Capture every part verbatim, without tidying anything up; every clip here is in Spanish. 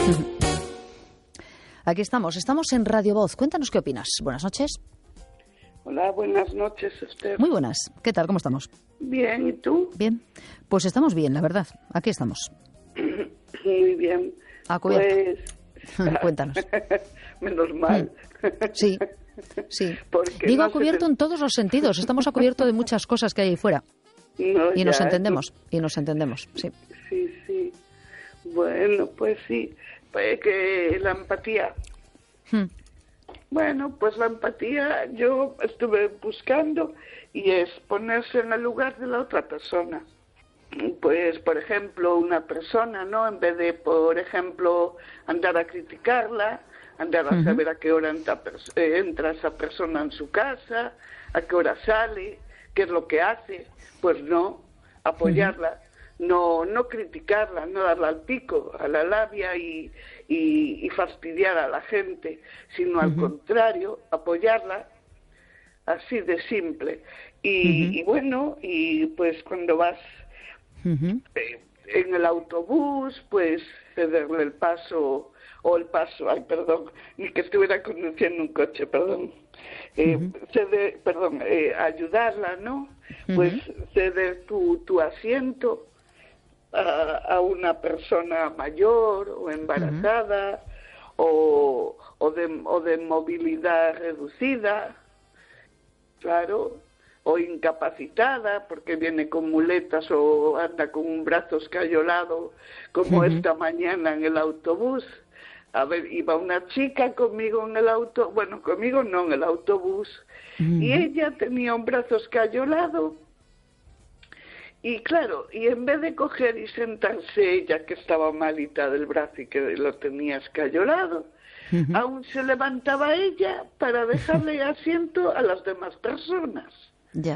Aquí estamos, estamos en Radio Voz. Cuéntanos qué opinas. Buenas noches. Hola, buenas noches, Esther. Muy buenas. ¿Qué tal? ¿Cómo estamos? Bien, ¿y tú? Bien. Pues estamos bien, la verdad. Aquí estamos. Muy bien. A cubierto. Pues... Cuéntanos. Menos mal. Sí, sí. Porque Digo no a cubierto te... en todos los sentidos. Estamos a cubierto de muchas cosas que hay ahí fuera. No, y nos ya, entendemos, no... y nos entendemos, sí. Sí, sí. Bueno, pues sí. Pues que la empatía... Hmm. Bueno, pues la empatía yo estuve buscando y es ponerse en el lugar de la otra persona. Pues, por ejemplo, una persona, ¿no? En vez de, por ejemplo, andar a criticarla, andar a saber a qué hora entra, eh, entra esa persona en su casa, a qué hora sale, qué es lo que hace, pues no, apoyarla, uh-huh. no no criticarla, no darle al pico, a la labia y, y, y fastidiar a la gente, sino uh-huh. al contrario, apoyarla, así de simple. Y, uh-huh. y bueno, y pues cuando vas uh-huh. eh, en el autobús, pues cederle el paso, o el paso, ay, perdón, ni que estuviera conduciendo un coche, perdón. Eh, uh-huh. ceder, perdón, eh, ayudarla, ¿no? Uh-huh. Pues ceder tu, tu asiento a, a una persona mayor o embarazada uh-huh. o, o, de, o de movilidad reducida, claro, o incapacitada porque viene con muletas o anda con un brazo escayolado, como uh-huh. esta mañana en el autobús. A ver, iba una chica conmigo en el auto, bueno, conmigo no, en el autobús, uh-huh. y ella tenía un brazo escayolado, y claro, y en vez de coger y sentarse ella, que estaba malita del brazo y que lo tenía escayolado, uh-huh. aún se levantaba ella para dejarle asiento a las demás personas. Ya.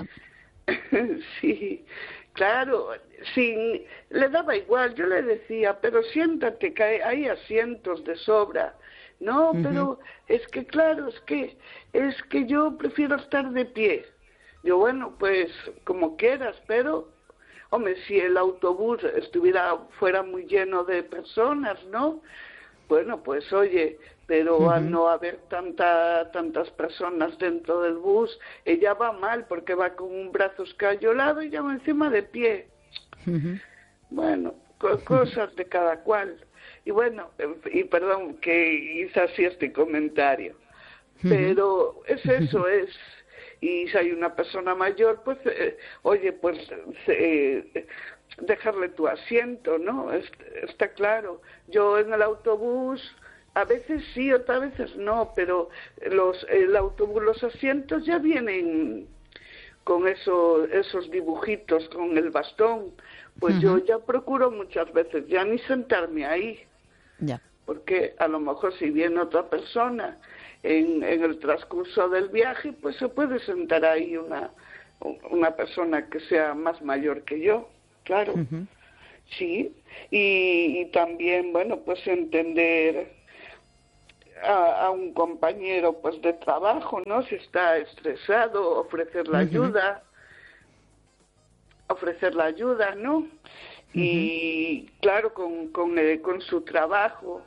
Sí, claro, sin, le daba igual, yo le decía, pero siéntate, que hay, hay asientos de sobra. No, uh-huh. pero es que claro, es que es que yo prefiero estar de pie. Yo, bueno, pues como quieras, pero hombre, si el autobús estuviera fuera muy lleno de personas, ¿no? Bueno, pues oye, pero uh-huh. al no haber tanta, tantas personas dentro del bus, ella va mal porque va con un brazo escayolado y ya va encima de pie. Uh-huh. Bueno, co- cosas de cada cual. Y bueno, y perdón que hice así este comentario, uh-huh. pero es eso, es... Y si hay una persona mayor, pues, eh, oye, pues... Eh, dejarle tu asiento, ¿no? Está claro. Yo en el autobús, a veces sí, otras veces no, pero los el autobús, los asientos ya vienen con eso, esos dibujitos, con el bastón. Pues uh-huh. yo ya procuro muchas veces ya ni sentarme ahí. Ya. Porque a lo mejor si viene otra persona en, en el transcurso del viaje, pues se puede sentar ahí una, una persona que sea más mayor que yo. Claro, uh-huh. sí, y, y también, bueno, pues entender a, a un compañero, pues, de trabajo, ¿no? Si está estresado, ofrecer la uh-huh. ayuda, ofrecer la ayuda, ¿no? Uh-huh. Y, claro, con, con, eh, con su trabajo.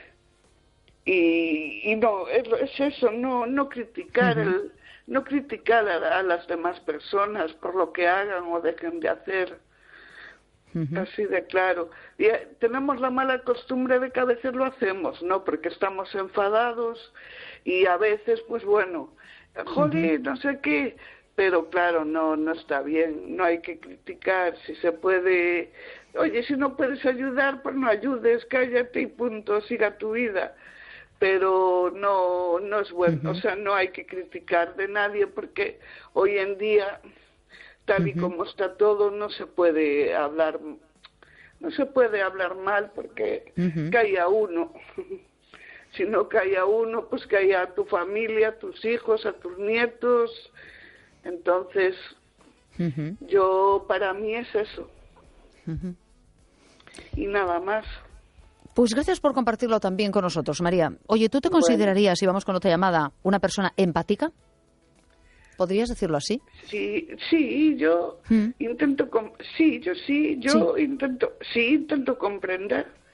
Y, y no, es, es eso, no, no criticar, uh-huh. el, no criticar a, a las demás personas por lo que hagan o dejen de hacer. Uh-huh. Así de claro. Y eh, tenemos la mala costumbre de que a veces lo hacemos, ¿no? Porque estamos enfadados y a veces, pues bueno, joder, uh-huh. no sé qué, pero claro, no no está bien, no hay que criticar, si se puede, oye, si no puedes ayudar, pues no ayudes, cállate y punto, siga tu vida. Pero no no es bueno, uh-huh. o sea, no hay que criticar de nadie porque hoy en día... tal y como está todo, no se puede hablar, no se puede hablar mal porque uh-huh. cae a uno. Si no cae a uno, pues cae a tu familia, a tus hijos, a tus nietos. Entonces, uh-huh. yo, para mí es eso. Uh-huh. Y nada más. Pues gracias por compartirlo también con nosotros, María. Oye, ¿tú te considerarías, bueno. si vamos con otra llamada, una persona empática? ¿Podrías decirlo así? Sí, sí, yo ¿Mm? intento, com- sí, yo sí, yo ¿Sí? intento, sí, intento comprender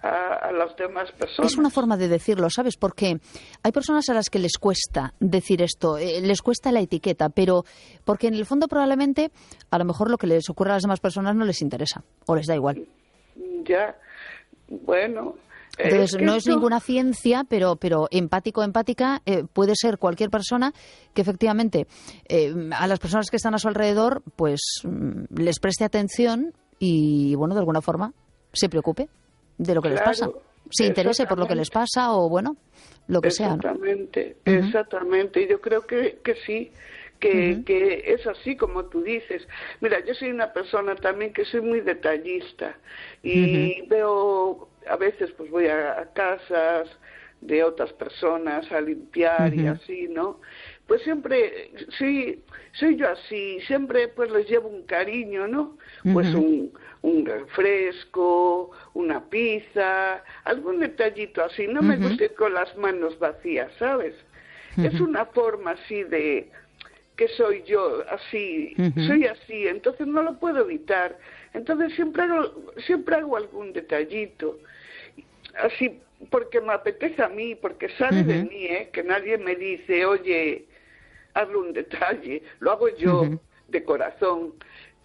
a, a las demás personas. Es una forma de decirlo, ¿sabes? Porque hay personas a las que les cuesta decir esto, eh, les cuesta la etiqueta, pero porque en el fondo probablemente a lo mejor lo que les ocurre a las demás personas no les interesa o les da igual. Ya, bueno... Entonces, es que no esto... es ninguna ciencia, pero, pero empático, empática, eh, puede ser cualquier persona que efectivamente eh, a las personas que están a su alrededor, pues mm, les preste atención y, bueno, de alguna forma se preocupe de lo que Claro, les pasa. Se interese por lo que les pasa o, bueno, lo que sea, ¿no? Exactamente, Uh-huh. exactamente. Y yo creo que, que sí, que, Uh-huh. que es así como tú dices. Mira, yo soy una persona también que soy muy detallista y Uh-huh. veo, a veces pues voy a, a casas de otras personas a limpiar Uh-huh. y así, ¿no? Pues siempre, sí, soy yo así, siempre pues les llevo un cariño, ¿no? Pues Uh-huh. un, un refresco, una pizza, algún detallito así. No me Uh-huh. gusta ir con las manos vacías, ¿sabes? Uh-huh. Es una forma así de que soy yo, así, Uh-huh. soy así, entonces no lo puedo evitar. Entonces siempre hago, siempre hago algún detallito, así porque me apetece a mí, porque sale Uh-huh. de mí, ¿eh? Que nadie me dice, oye, hazle un detalle, lo hago yo Uh-huh. de corazón.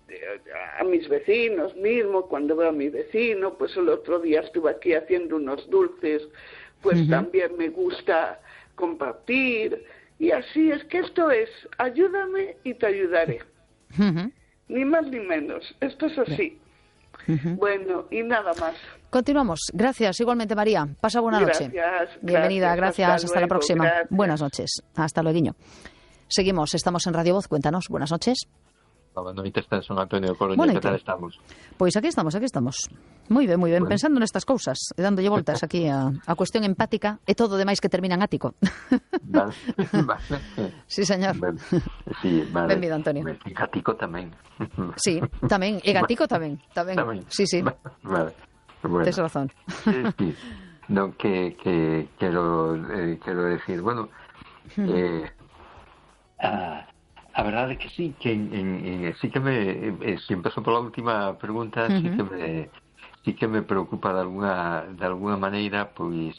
A mis vecinos mismo, cuando veo a mi vecino, pues el otro día estuve aquí haciendo unos dulces, pues Uh-huh. también me gusta compartir, y así es que esto es, ayúdame y te ayudaré, Uh-huh. ni más ni menos, esto es así. Uh-huh. Bueno, y nada más. Continuamos. Gracias, igualmente, María. Pasa buena noche. Gracias, Bienvenida, gracias, gracias. hasta Hasta, la luego, próxima. gracias. Buenas noches. Hasta luego. Seguimos, estamos en Radio Voz. Cuéntanos. Buenas noches. Boa noite, está Son Antonio Coruña, Boa que noite. tal estamos? Pois aquí estamos, aquí estamos. Moi ben, moi ben, Bueno. pensando nestas cousas, e dándolle voltas aquí a, a cuestión empática e todo demais que termina en ático. Vale, vale. Sí, señor. Ben, sí, vale. Benvido, Antonio. Ben, e Gatico tamén. Sí, tamén, e gatico tamén, tamén. Tamén. Sí, sí, Vale. Bueno. tes razón. Sí, sí. Non, que, que quero, eh, quero decir, bueno, eh, a, a verdade que sí, que en, en, en, sí que me, eh, si empezo pola última pregunta, uh-huh. sí que me, sí que me preocupa de alguna, de alguna maneira, pois,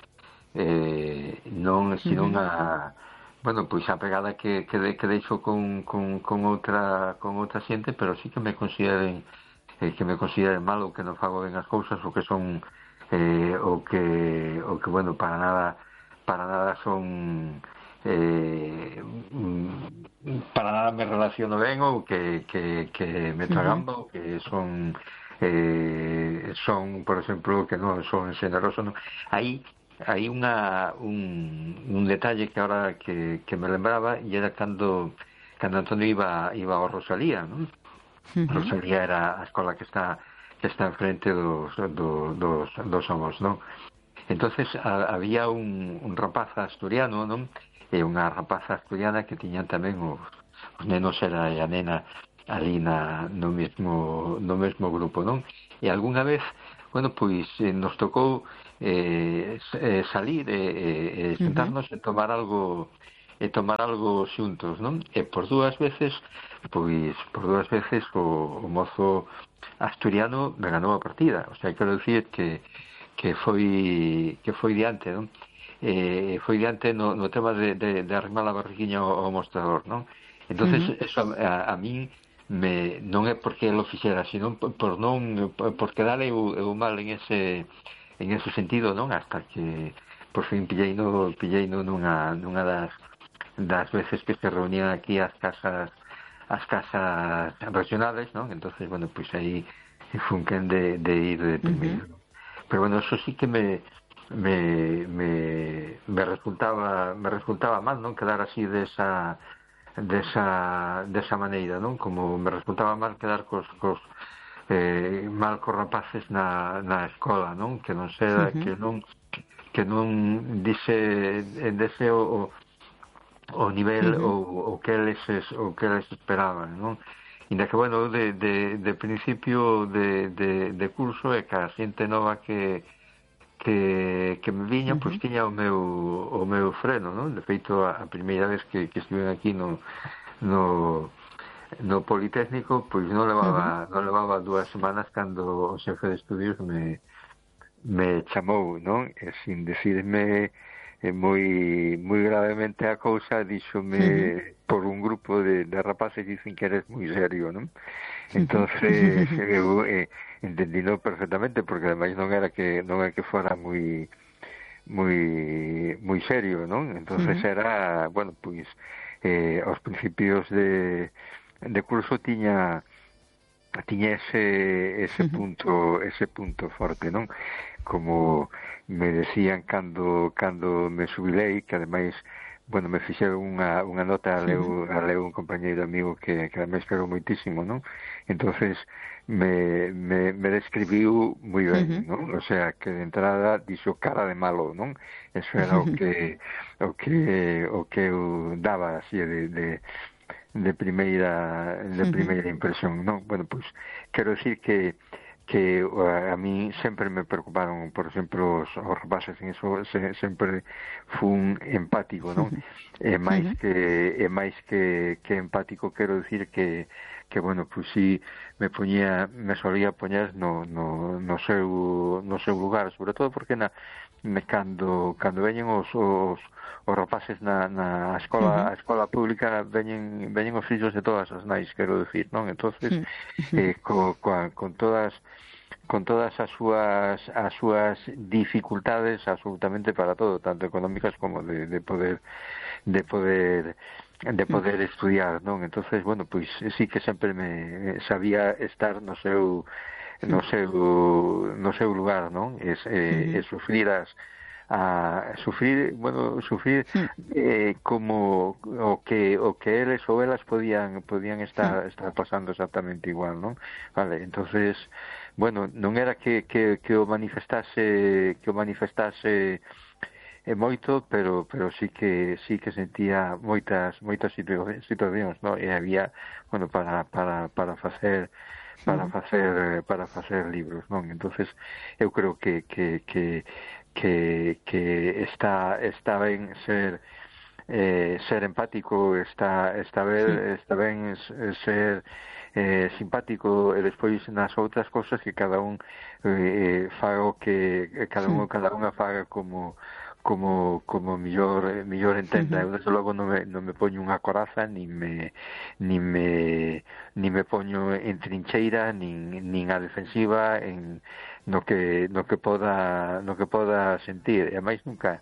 eh, non, senón uh-huh. a, bueno, pois a pegada que, que, de, que deixo con, con, con outra, con outra xente, pero sí que me consideren, eh, que me consideren mal ou que non fago ben as cousas, ou que son, eh, ou que, ou que, bueno, para nada, para nada son, eh, para nada me relaciono ben, ou que, que, que me tragamba, uh-huh. ou que son, eh, son, por exemplo, que non son xeneroso, non. Aí hai unha, un, un detalle que ahora que, que me lembraba, e era cando, cando Antonio iba, iba ao Rosalía, non? Uh-huh. Rosalía era a escola que está que está enfrente dos, do, dos, dos Somos, non? Entonces a, había un, un rapaz asturiano, non? E unha rapaza asturiana que tiñan tamén os, os nenos era e a nena ali na, no mesmo no mesmo grupo, non? E algunha vez, bueno, pois eh, nos tocou eh, eh, salir e eh, eh, sentarnos uh-huh. e tomar algo e tomar algo xuntos, non? E por dúas veces, pois por dúas veces o, o mozo asturiano me ganou a partida, o sea, quero dicir que que foi que foi diante, non? Eh, foi diante no, no tema de, de, de arrimar a barriguinha ao, ao mostrador, non? Entonces uh-huh. eso a, a min me, non é porque lo fixera, sino por, por non por quedar eu, eu mal en ese en ese sentido, non? Hasta que por fin pilleino pilleino nunha nunha das das veces que se reunían aquí as casas as casas regionales, non? Entonces, bueno, pois pues aí fun quen de, de ir de primeiro. Uh-huh. Pero bueno, eso sí que me me me me resultaba me resultaba mal, non? Quedar así desa desa desa maneira, non? Como me resultaba mal quedar cos cos eh, mal cos rapaces na na escola, non? Que non sea uh-huh. que non que non dice dese o o nivel uh-huh. o, o que eles o que eles esperaban, non? Inda que, bueno, de, de, de principio de, de, de curso é que a xente nova que que, que me viña, uh-huh. pois tiña o meu o meu freno, non? De feito, a, a primeira vez que, que estuve aquí no no no Politécnico, pois non levaba uh-huh. non levaba dúas semanas cando o xefe de estudios me me chamou, non? E sin decirme eh, moi moi gravemente a cousa, díxome uh-huh. por un grupo de, de rapaces dicen que eres moi serio, non? Entonces eu eh, entendino perfectamente, porque ademais non era que non é que fora moi moi moi serio, non? Entonces uh-huh. era, bueno, pois eh, aos principios de de curso tiña tiña ese ese punto ese punto forte, non? Como me decían cando cando me xubilei, que ademais, bueno, me fixeron unha unha nota a leu, a leu un compañeiro amigo que, que ademais quero moitísimo, non? Entonces me, me, me describiu moi ben, uh-huh. non? O sea, que de entrada dixo cara de malo, non? Eso era o que o que o que eu daba así de, de de primeira de primeira impresión, non? Bueno, pois quero decir que que a, a mí sempre me preocuparon, por exemplo, os, os rapaces, en eso se, sempre fun empático, non? E máis que e máis que que empático, quero decir que que bueno, pois si me poñía, me solía poñer no no no seu no seu lugar, sobre todo porque na me cando cando veñen os os os rapaces na, na escola, uh-huh. a escola pública veñen veñen os fillos de todas as nais, quero decir, non? Entonces, uh-huh. eh, co, co, con todas con todas as súas as súas dificultades absolutamente para todo, tanto económicas como de, de poder de poder de poder uh-huh. estudiar, non? Entonces, bueno, pois sí que sempre me sabía estar no seu no seu no seu lugar, non? Es eh, uh-huh. e sufrir as a sufrir, bueno, sufrir eh, como o que o que eles ou elas podían podían estar estar pasando exactamente igual, non? Vale, entonces, bueno, non era que que que o manifestase que o manifestase e moito, pero pero sí que sí que sentía moitas moitas situacións, non? E había, bueno, para para para facer para facer para facer libros, non? Entonces, eu creo que que que que que está está ben ser eh, ser empático, está está ben está ben ser eh, simpático, e despois nas outras cousas que cada un eh, faga o que cada un cada unha faga como como como millor millor entenda. Eu desde logo non me non me poño unha coraza, ni me ni me ni me poño en trincheira, nin nin a defensiva en no que no que poda no que poda sentir. E máis nunca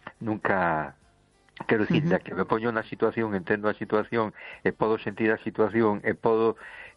nunca quero dicir, uh-huh. que me poño na situación, entendo a situación e podo sentir a situación e podo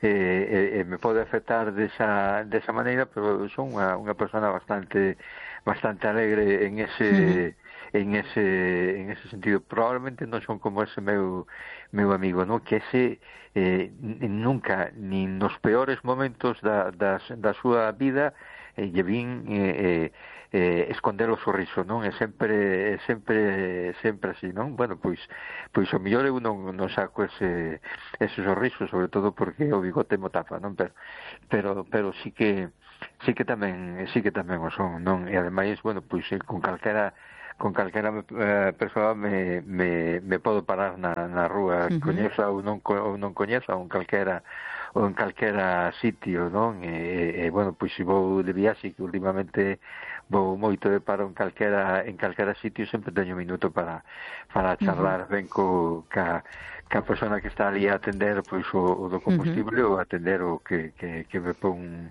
eh, e, e me pode afectar desa desa maneira, pero son unha unha persona bastante bastante alegre en ese uh-huh. en ese en ese sentido. Probablemente non son como ese meu meu amigo, no? Que ese eh, nunca, nin nos peores momentos da da, da súa vida e lle vin eh, eh, esconder o sorriso, non? É sempre sempre sempre así, non? Bueno, pois pois o mellor eu non, non saco ese ese sorriso, sobre todo porque o bigote mo tapa, non? Pero pero pero sí que sí que tamén sí que tamén o son, non? E ademais, bueno, pois con calquera con calquera eh, persoa me, me, me podo parar na, na rúa, uh-huh. coñeza ou non, ou non coñeza, ou en calquera ou en calquera sitio, non? E, e bueno, pois se vou de viaxe, que últimamente vou moito de paro en calquera en calquera sitio, sempre teño un minuto para para charlar uh-huh. ben co ca ca persona que está ali a atender pois o, o do combustible uh-huh. ou atender o que, que, que me pon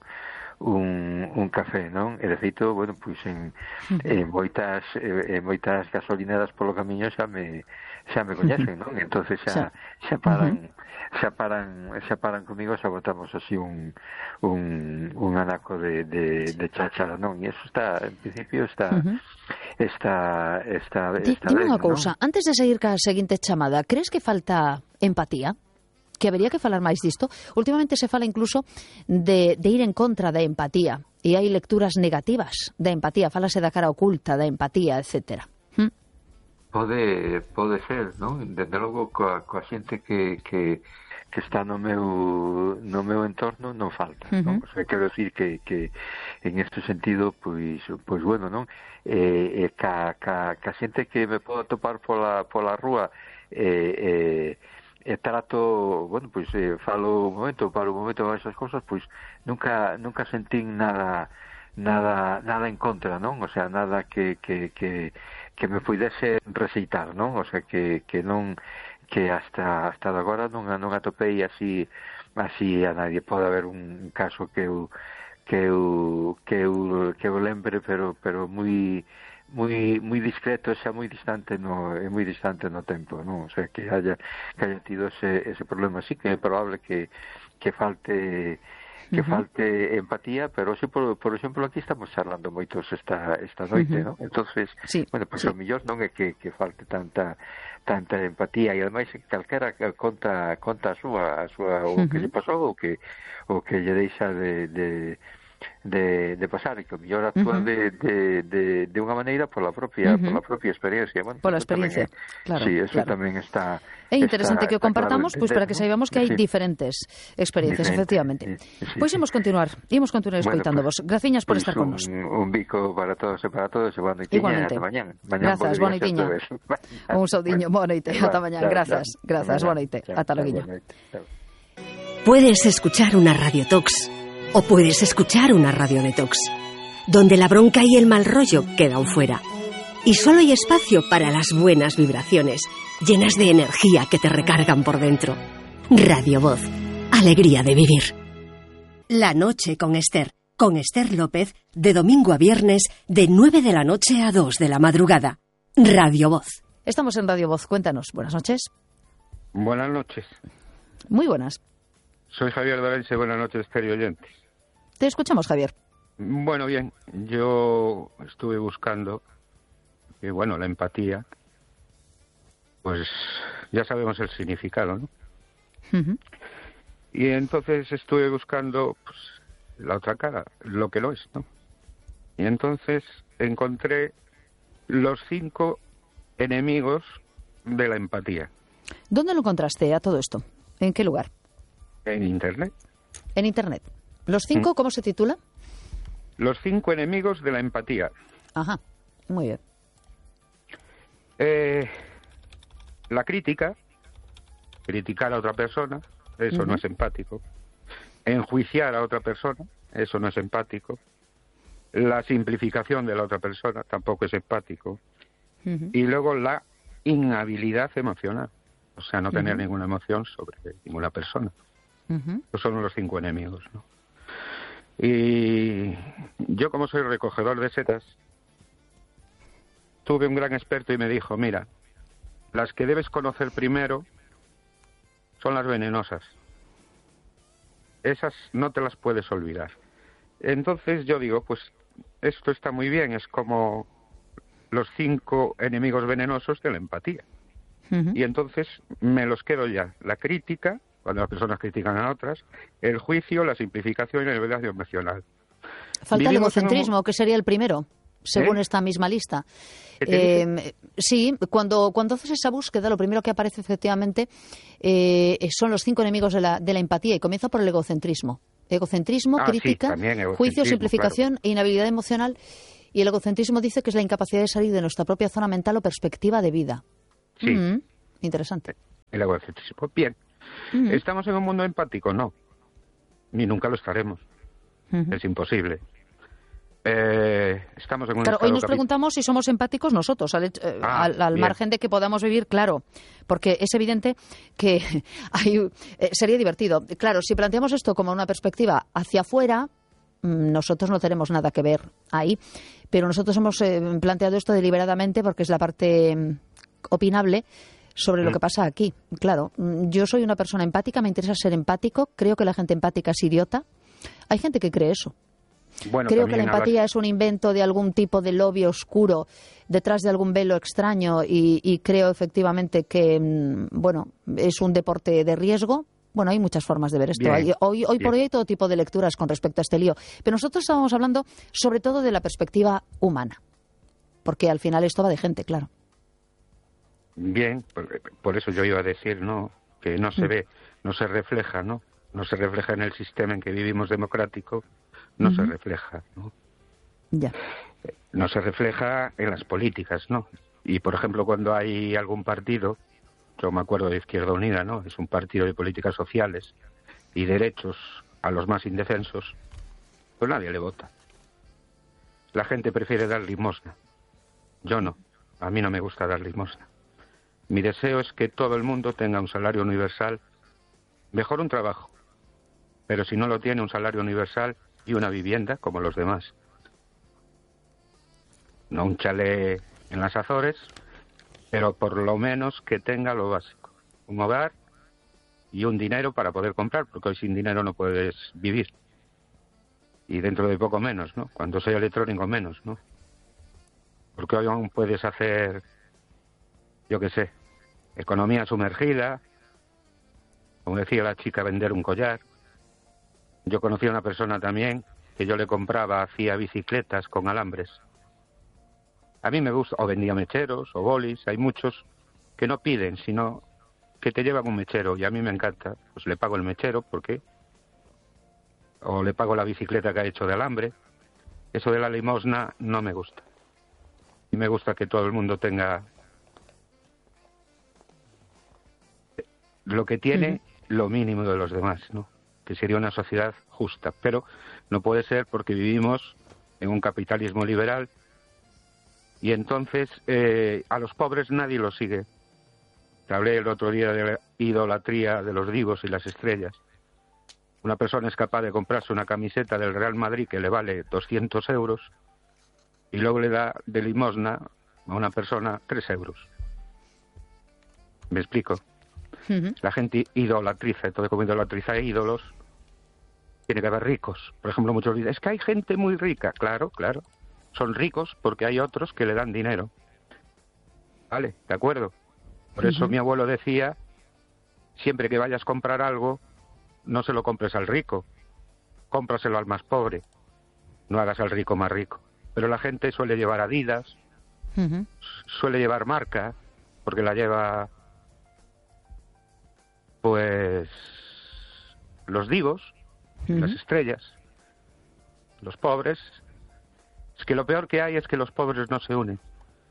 un, un café, non? E de feito, bueno, pois en, en moitas en moitas gasolineras polo camiño xa me xa me coñecen, non? Entonces xa xa paran xa paran xa paran comigo, xa botamos así un un un anaco de de de cháchara, non? E eso está, en principio está uh-huh. está está está Dime unha cousa, non? Antes de seguir ca seguinte chamada, crees que falta empatía? Que habería que falar máis disto? Últimamente se fala incluso de, de ir en contra da empatía, e hai lecturas negativas da empatía, falase da cara oculta da empatía, etcétera. ¿Mm? Pode pode ser, non? Desde logo coa, coa xente que, que, que está no meu no meu entorno non falta, uh-huh. non? O sea, quero decir que, que en este sentido, pois, pois bueno, non? Eh, eh, ca, ca, ca xente que me podo topar pola, pola rúa eh, eh, e trato, bueno, pois eh, falo un momento, para un momento esas cousas, pois nunca nunca sentín nada nada nada en contra, non? O sea, nada que, que, que, que me puidese recitar, non? O sea, que, que non que hasta hasta agora non, non atopei así así a nadie. Pode haber un caso que eu que eu que eu que eu lembre, pero pero moi moi moi discreto, xa moi distante no é moi distante no tempo, non? O sea, que haya que haya tido ese ese problema. Sí que é probable que que falte que uh-huh. falte empatía, pero si por, por exemplo aquí estamos charlando moitos esta esta noite, uh-huh. non? Entonces, sí, bueno, pois sí. o mellor non é que, que falte tanta tanta empatía, e ademais calquera conta conta a súa a súa o uh-huh. que lle pasou, o que o que lle deixa de, de de, de pasar, e que o mellor actúa uh-huh. de, de, de, de unha maneira pola propia uh-huh. pola propia experiencia. Bueno, pola experiencia, tamén, claro. Sí, eso claro. tamén está. É interesante está, que o compartamos, claro, pois pues, para que saibamos que hai sí. diferentes experiencias, diferente, efectivamente. Sí, sí, pois pues, imos continuar, imos continuar escoitándovos. Bueno, pues, graciñas por pues estar con nos. Un, un bico para todos e para todos, e boa noitiña, ata mañá. Grazas, boa noitiña. Un saudiño, boa noite, ata mañá. Grazas, grazas, boa noite. Ata logo. Puedes escuchar una radiotox o puedes escuchar una radio detox, donde la bronca y el mal rollo quedan fuera. Y solo hay espacio para las buenas vibraciones, llenas de energía que te recargan por dentro. Radio Voz, alegría de vivir. La noche con Esther, con Esther López, de domingo a viernes, de nueve de la noche a dos de la madrugada. Radio Voz. Estamos en Radio Voz, cuéntanos. Buenas noches. Buenas noches. Muy buenas. Soy Javier Dorense, buenas noches, Esther y oyentes. Te escuchamos, Javier. Bueno, bien, yo estuve buscando, que bueno, la empatía, pues ya sabemos el significado, ¿no? Uh-huh. Y entonces estuve buscando pues, la otra cara, lo que no es, ¿no? Y entonces encontré los cinco enemigos de la empatía. ¿Dónde lo encontraste a todo esto? ¿En qué lugar? En Internet. En Internet. ¿Los cinco, ¿Mm? cómo se titula? Los cinco enemigos de la empatía. Ajá, muy bien. Eh, la crítica, criticar a otra persona, eso uh-huh. no es empático. Enjuiciar a otra persona, eso no es empático. La simplificación de la otra persona tampoco es empático. Uh-huh. Y luego la inhabilidad emocional, o sea, no tener uh-huh. ninguna emoción sobre ninguna persona. Uh-huh. Esos son los cinco enemigos, ¿no? Y yo, como soy recogedor de setas, tuve un gran experto y me dijo, mira, las que debes conocer primero son las venenosas. Esas no te las puedes olvidar. Entonces yo digo, pues esto está muy bien, es como los cinco enemigos venenosos de la empatía. Uh-huh. Y entonces me los quedo ya. La crítica, cuando las personas critican a otras, el juicio, la simplificación y la nivel emocional. Falta Vivimos el egocentrismo, un... que sería el primero, según ¿Eh? esta misma lista. Eh, sí, cuando, cuando haces esa búsqueda, lo primero que aparece efectivamente eh, son los cinco enemigos de la, de la empatía, y comienza por el egocentrismo. Egocentrismo, ah, crítica, sí, egocentrismo, juicio, simplificación claro. e inhabilidad emocional. Y el egocentrismo dice que es la incapacidad de salir de nuestra propia zona mental o perspectiva de vida. Sí. Mm-hmm. Interesante. El egocentrismo. Bien. Mm-hmm. ¿Estamos en un mundo empático? No. Ni nunca lo estaremos. Mm-hmm. Es imposible. Eh, estamos en un claro, estado hoy nos capi... preguntamos si somos empáticos nosotros, al, eh, ah, al, al margen de que podamos vivir, claro, porque es evidente que hay, eh, sería divertido. Claro, si planteamos esto como una perspectiva hacia afuera, nosotros no tenemos nada que ver ahí, pero nosotros hemos eh, planteado esto deliberadamente porque es la parte eh, opinable sobre mm. lo que pasa aquí. Claro, yo soy una persona empática, me interesa ser empático, creo que la gente empática es idiota. Hay gente que cree eso. Bueno, creo que la empatía hablas... es un invento de algún tipo de lobby oscuro detrás de algún velo extraño y, y creo efectivamente que, bueno, es un deporte de riesgo. Bueno, hay muchas formas de ver esto. Hay, hoy hoy por hoy hay todo tipo de lecturas con respecto a este lío. Pero nosotros estábamos hablando sobre todo de la perspectiva humana. Porque al final esto va de gente, claro. Bien, por, por eso yo iba a decir, ¿no? Que no se mm. ve, no se refleja, ¿no? No se refleja en el sistema en que vivimos democrático, no mm-hmm. se refleja, ¿no? Ya. No se refleja en las políticas, ¿no? Y, por ejemplo, cuando hay algún partido... Yo me acuerdo de Izquierda Unida, ¿no? Es un partido de políticas sociales y derechos a los más indefensos. Pues nadie le vota. la gente prefiere dar limosna. Yo no, a mí no me gusta dar limosna. Mi deseo es que todo el mundo tenga un salario universal, mejor un trabajo, pero si no lo tiene, un salario universal y una vivienda como los demás. No un chalet en las Azores, pero por lo menos que tenga lo básico, un hogar y un dinero para poder comprar, porque hoy sin dinero no puedes vivir. Y dentro de poco menos, ¿no? Cuando sea electrónico menos, ¿no? Porque hoy aún puedes hacer, yo qué sé, economía sumergida, como decía la chica, vender un collar. Yo conocí a una persona también que yo le compraba, hacía bicicletas con alambres. A mí me gusta, o vendía mecheros, o bolis, hay muchos que no piden, sino que te llevan un mechero, y a mí me encanta, pues le pago el mechero, ¿por qué? O le pago la bicicleta que ha hecho de alambre. Eso de la limosna no me gusta. Y me gusta que todo el mundo tenga lo que tiene, uh-huh. lo mínimo de los demás, ¿no? Que sería una sociedad justa. Pero no puede ser porque vivimos en un capitalismo liberal y entonces eh, a los pobres nadie los sigue. Te hablé el otro día de la idolatría de los divos y las estrellas. Una persona es capaz de comprarse una camiseta del Real Madrid que le vale doscientos euros y luego le da de limosna a una persona tres euros. ¿Me explico? Uh-huh. La gente idolatriza, entonces como idolatriza ídolos, tiene que haber ricos. Por ejemplo, muchos dicen, es que hay gente muy rica. Claro, claro. Son ricos porque hay otros que le dan dinero. Vale, de acuerdo. Por eso uh-huh. mi abuelo decía, siempre que vayas a comprar algo, no se lo compres al rico, cómpraselo al más pobre, no hagas al rico más rico. Pero la gente suele llevar Adidas, uh-huh. suele llevar marca, porque la lleva, pues, los divos, uh-huh. las estrellas, los pobres. Es que lo peor que hay es que los pobres no se unen.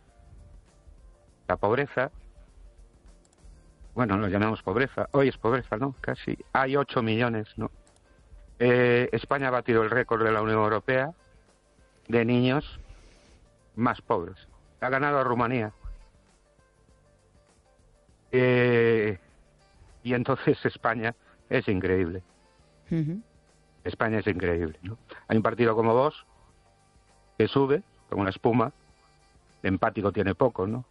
La pobreza, bueno, lo llamamos pobreza, hoy es pobreza, ¿no? Casi, hay ocho millones, ¿no? Eh, España ha batido el récord de la Unión Europea de niños más pobres. Ha ganado a Rumanía. Eh, y entonces España es increíble. Uh-huh. España es increíble, ¿no? Hay un partido como Vox que sube como una espuma, empático tiene poco, ¿no?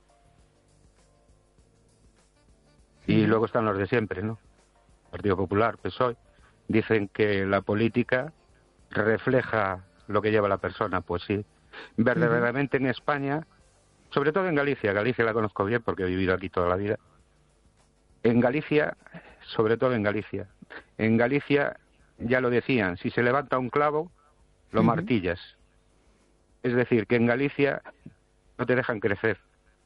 Y luego están los de siempre, ¿no? Partido Popular, P S O E. Dicen que la política refleja lo que lleva la persona. Pues sí. Verdaderamente en España, sobre todo en Galicia, Galicia la conozco bien porque he vivido aquí toda la vida. En Galicia, sobre todo en Galicia, en Galicia ya lo decían, si se levanta un clavo, lo uh-huh. martillas. Es decir, que en Galicia no te dejan crecer.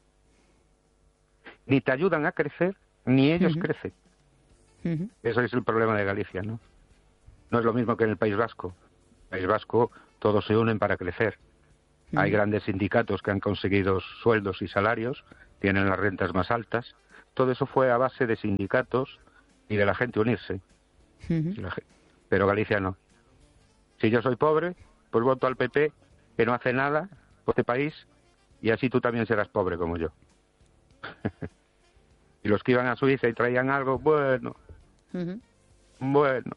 Ni te ayudan a crecer, ni ellos uh-huh. crecen. Uh-huh. Eso es el problema de Galicia, ¿no? No es lo mismo que en el País Vasco. En el País Vasco todos se unen para crecer. Uh-huh. Hay grandes sindicatos que han conseguido sueldos y salarios, tienen las rentas más altas. Todo eso fue a base de sindicatos y de la gente unirse. Uh-huh. Pero Galicia no. Si yo soy pobre, pues voto al P P, que no hace nada por este país, y así tú también serás pobre como yo. Y los que iban a Suiza y traían algo, bueno, uh-huh. bueno.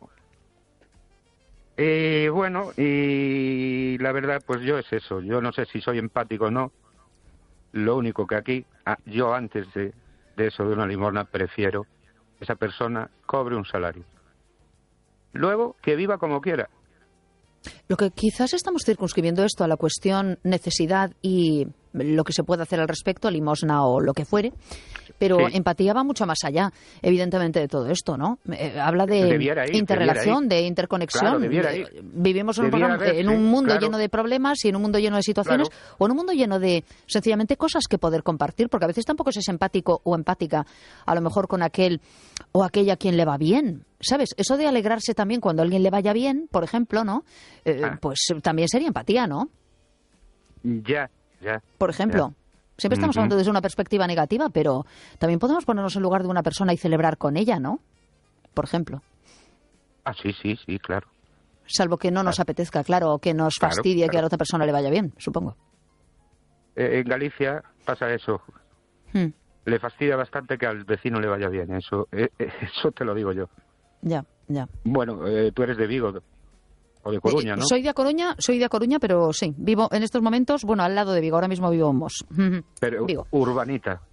Y bueno, y la verdad, pues yo es eso. Yo no sé si soy empático o no. Lo único que aquí, ah, yo antes de, de eso, de una limosna, prefiero que esa persona cobre un salario. Luego, que viva como quiera. Lo que quizás estamos circunscribiendo esto a la cuestión necesidad y lo que se puede hacer al respecto, limosna o lo que fuere, pero sí. empatía va mucho más allá, evidentemente, de todo esto, ¿no? Eh, habla de ir, interrelación, de interconexión. Claro, Vivimos en, un, haber, en un sí, mundo claro. lleno de problemas y en un mundo lleno de situaciones claro. o en un mundo lleno de, sencillamente, cosas que poder compartir, porque a veces tampoco se es empático o empática, a lo mejor con aquel o aquella a quien le va bien. ¿Sabes? Eso de alegrarse también cuando a alguien le vaya bien, por ejemplo, ¿no? Eh, ah. Pues también sería empatía, ¿no? Ya, ya. Por ejemplo, ya. siempre estamos uh-huh. hablando desde una perspectiva negativa, pero también podemos ponernos en lugar de una persona y celebrar con ella, ¿no? Por ejemplo. Ah, sí, sí, sí, claro. Salvo que no nos claro. apetezca, claro, o que nos Claro, fastidie claro. que a la otra persona le vaya bien, supongo. Eh, en Galicia pasa eso. Hmm. Le fastidia bastante que al vecino le vaya bien. Eso, eh, eh, eso te lo digo yo. Ya, ya. Bueno, eh, tú eres de Vigo o de Coruña, ¿no? Eh, soy de A Coruña, soy de A Coruña, pero sí, vivo en estos momentos, bueno, al lado de Vigo, ahora mismo vivo en Mos. Pero Vigo. urbanita.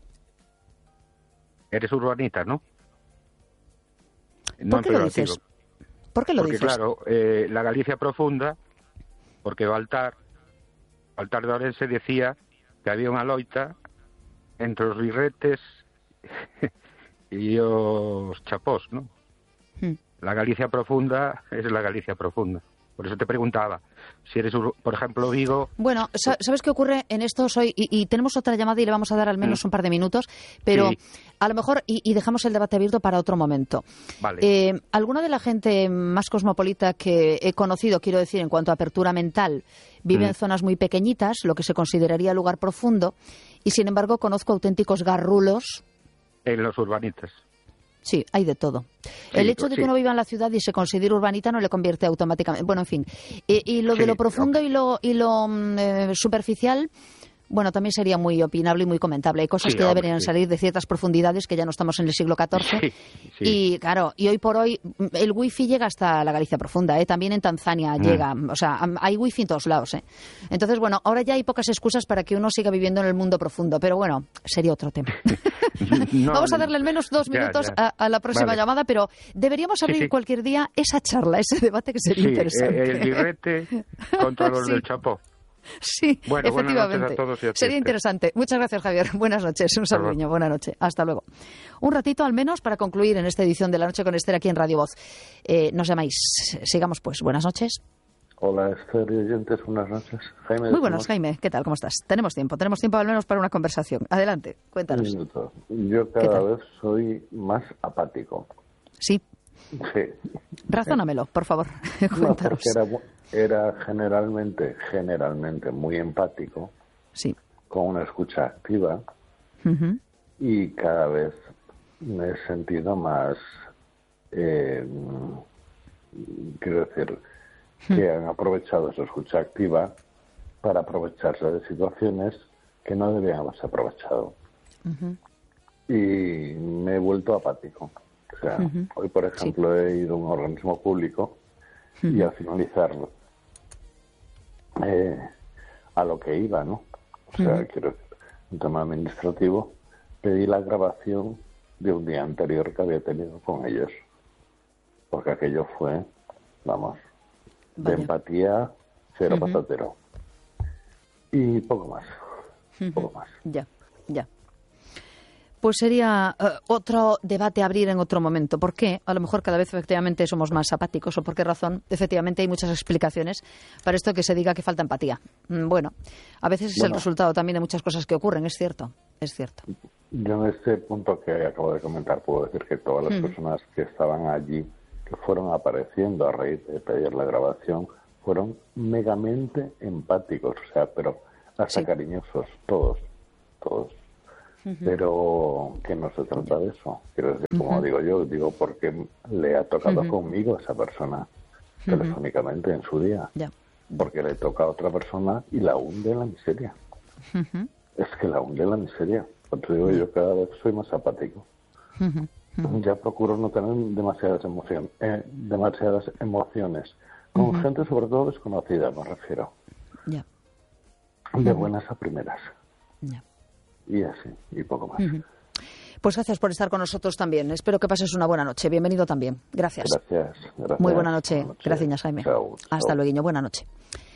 Eres urbanita, ¿no? No ¿Por qué lo peyorativo. dices? ¿Por qué lo Porque, dices? claro, eh, la Galicia profunda, porque Baltar, Baltar de Orense decía que había unha loita entre os birretes y os chapós, ¿no? Hmm. La Galicia profunda es la Galicia profunda. Por eso te preguntaba, si eres, por ejemplo, Vigo... Bueno, ¿sabes qué ocurre en esto? Soy y, y tenemos otra llamada y le vamos a dar al menos un par de minutos, pero Sí. a lo mejor, y, y dejamos el debate abierto para otro momento. Vale. Eh, ¿Alguna de la gente más cosmopolita que he conocido, quiero decir, en cuanto a apertura mental, vive Mm. en zonas muy pequeñitas, lo que se consideraría lugar profundo, y sin embargo conozco auténticos garrulos? En los urbanitas. Sí, hay de todo. Sí, El hecho de sí. que uno viva en la ciudad y se considere urbanita no le convierte automáticamente. Bueno, en fin. Y, y lo de Sí, lo profundo ok. y lo, y lo mm, eh, superficial, bueno, también sería muy opinable y muy comentable. Hay cosas Sí, que hombre, deberían sí. salir de ciertas profundidades que ya no estamos en el siglo catorce. Sí, sí. Y claro, y hoy por hoy mm, el wifi llega hasta la Galicia profunda, ¿eh? También en Tanzania Mm. llega. O sea, am- hay wifi en todos lados, ¿eh? Entonces, bueno, ahora ya hay pocas excusas para que uno siga viviendo en el mundo profundo. Pero bueno, sería otro tema. No, Vamos a darle al menos dos ya, minutos ya. A, a la próxima Vale. llamada, pero deberíamos Sí, abrir sí. cualquier día esa charla, ese debate que sería Sí, interesante. eh, el birrete contra los Sí. del chapó. Sí, Bueno, buenas efectivamente. noches a todos y a Sería ti. interesante. Muchas gracias, Javier. Buenas noches. Un Hasta luego. saludo. Buenas noches. Hasta luego. Un ratito al menos para concluir en esta edición de La Noche con Esther aquí en Radio Voz. Eh, nos llamáis. Sigamos pues. Buenas noches. Hola, Esther y oyentes, buenas noches. Jaime. Muy buenas, decimos- Jaime. ¿Qué tal? ¿Cómo estás? Tenemos tiempo. Tenemos tiempo al menos para una conversación. Adelante. Un Cuéntanos. minuto. Yo ¿Qué cada tal? vez soy más apático. Sí. Sí. Razónamelo, por favor. No, Cuéntanos. porque era, mu- era generalmente, generalmente muy empático, Sí. con una escucha activa, Ujú. y cada vez me he sentido más, eh, quiero decir, que han aprovechado esa escucha activa para aprovecharse de situaciones que no deberían haberse aprovechado. Ujú. Y me he vuelto apático. O sea, Ujú. hoy, por ejemplo, he ido a un organismo público y al finalizar eh, a lo que iba, ¿no? O sea, Ujú. quiero decir, un tema administrativo, pedí la grabación de un día anterior que había tenido con ellos. Porque aquello fue, vamos, de Vaya. empatía, cero Ujú. patatero. Y poco más, Ujú. poco más. Ya, ya. Pues sería eh, otro debate a abrir en otro momento. ¿Por qué? A lo mejor cada vez efectivamente somos más apáticos. ¿O por qué razón? Efectivamente hay muchas explicaciones para esto que se diga que falta empatía. Mm, Bueno, a veces es el Bueno. resultado también de muchas cosas que ocurren, es cierto. Es cierto. Yo en este punto que acabo de comentar puedo decir que todas las Mm. personas que estaban allí, que fueron apareciendo a raíz de pedir la grabación, fueron megamente empáticos, o sea, pero hasta Sí. cariñosos, todos, todos. Pero que no se trata de eso. Quiero decir, como Ujú. digo yo, digo porque le ha tocado Ujú. conmigo a esa persona, telefónicamente en su día. Ya. Porque le toca a otra persona y la hunde en la miseria. Ujú. Es que la hunde en la miseria. Por eso digo yo, cada vez soy más apático. Ujú. Ya procuro no tener demasiadas emociones, eh, demasiadas emociones. Con Ujú. gente sobre todo desconocida, me refiero. Ya. De buenas a primeras. Ya. Y así, y poco más. Ujú. Pues gracias por estar con nosotros también. Espero que pases una buena noche. Bienvenido también. Gracias. Gracias, gracias. Muy buena noche. Buenas noches. Gracias, Jaime. Chao, Hasta chao. luego. Buena noche.